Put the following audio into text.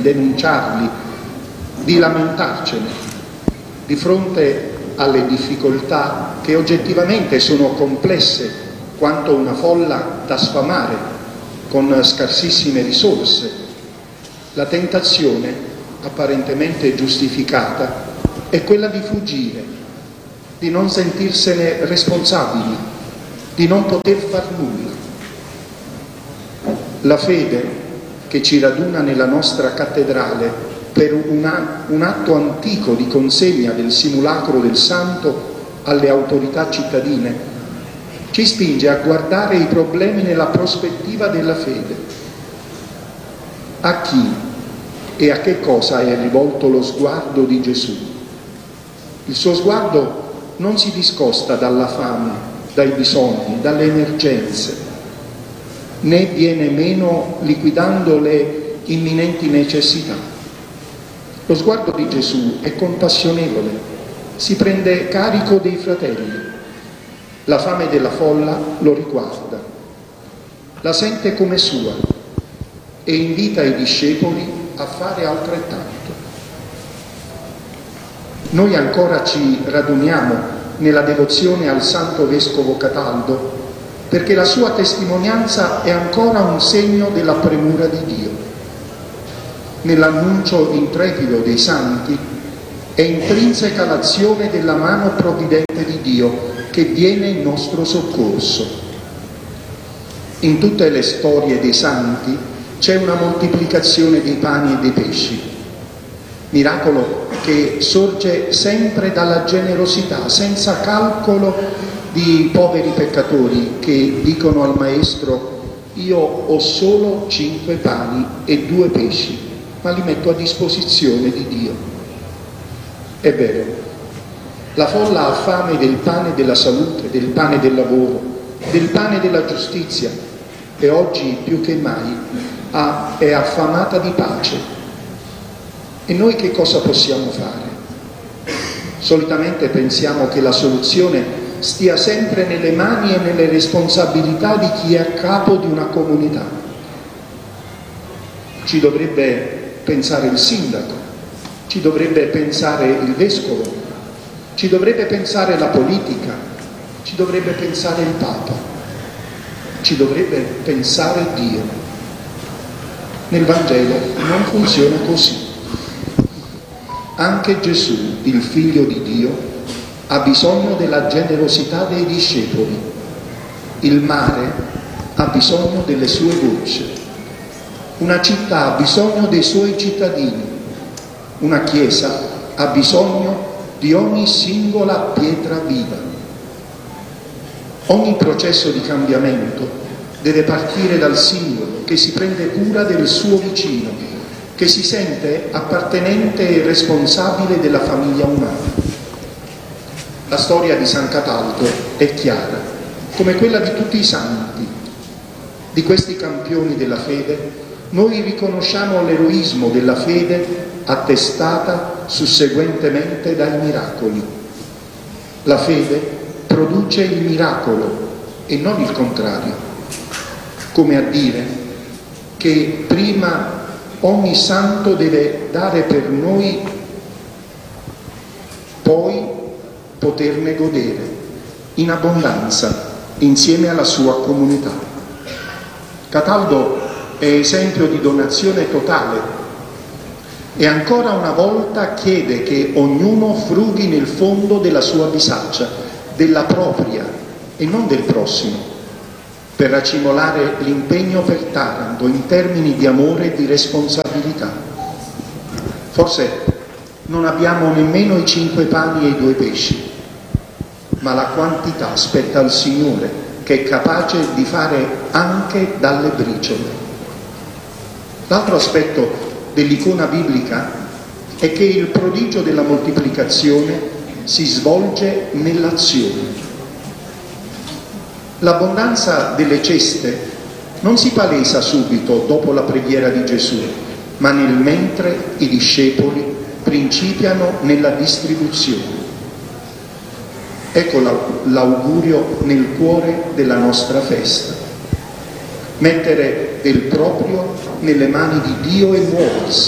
denunciarli, di lamentarcene di fronte alle difficoltà che oggettivamente sono complesse quanto una folla da sfamare con scarsissime risorse. La tentazione, apparentemente giustificata, è quella di fuggire, di non sentirsene responsabili, di non poter far nulla. La fede che ci raduna nella nostra cattedrale per un atto antico di consegna del simulacro del santo alle autorità cittadine, ci spinge a guardare i problemi nella prospettiva della fede. A chi e a che cosa è rivolto lo sguardo di Gesù? Il suo sguardo non si discosta dalla fame, dai bisogni, dalle emergenze, né viene meno liquidando le imminenti necessità. Lo sguardo di Gesù è compassionevole, si prende carico dei fratelli. La fame della folla lo riguarda, la sente come sua e invita i discepoli a fare altrettanto. Noi ancora ci raduniamo nella devozione al Santo Vescovo Cataldo perché la sua testimonianza è ancora un segno della premura di Dio. Nell'annuncio intrepido dei santi è intrinseca l'azione della mano provvidente di Dio che viene in nostro soccorso. In tutte le storie dei santi c'è una moltiplicazione dei pani e dei pesci, miracolo che sorge sempre dalla generosità, senza calcolo di poveri peccatori che dicono al Maestro: io ho solo 5 pani e 2 pesci, ma li metto a disposizione di Dio. È vero, la folla ha fame del pane della salute, del pane del lavoro, del pane della giustizia e oggi più che mai è affamata di pace. E noi che cosa possiamo fare? Solitamente pensiamo che la soluzione stia sempre nelle mani e nelle responsabilità di chi è a capo di una comunità. Ci dovrebbe pensare il sindaco, ci dovrebbe pensare il vescovo, ci dovrebbe pensare la politica, ci dovrebbe pensare il Papa, ci dovrebbe pensare Dio. Nel Vangelo non funziona così. Anche Gesù, il Figlio di Dio, ha bisogno della generosità dei discepoli. Il mare ha bisogno delle sue gocce. Una città ha bisogno dei suoi cittadini, una chiesa ha bisogno di ogni singola pietra viva. Ogni processo di cambiamento deve partire dal singolo che si prende cura del suo vicino, che si sente appartenente e responsabile della famiglia umana. La storia di San Cataldo è chiara, come quella di tutti i santi. Di questi campioni della fede noi riconosciamo l'eroismo della fede attestata susseguentemente dai miracoli. La fede produce il miracolo e non il contrario, come a dire che prima ogni santo deve dare per noi, poi poterne godere in abbondanza insieme alla sua comunità. Cataldo è esempio di donazione totale e ancora una volta chiede che ognuno frughi nel fondo della sua bisaccia, della propria e non del prossimo, per racimolare l'impegno per Taranto in termini di amore e di responsabilità. Forse non abbiamo nemmeno i 5 pani e i 2 pesci, ma la quantità spetta al Signore, che è capace di fare anche dalle briciole. L'altro aspetto dell'icona biblica è che il prodigio della moltiplicazione si svolge nell'azione. L'abbondanza delle ceste non si palesa subito dopo la preghiera di Gesù, ma nel mentre i discepoli principiano nella distribuzione. Ecco l'augurio nel cuore della nostra festa. Mettere del proprio nelle mani di Dio e muoversi,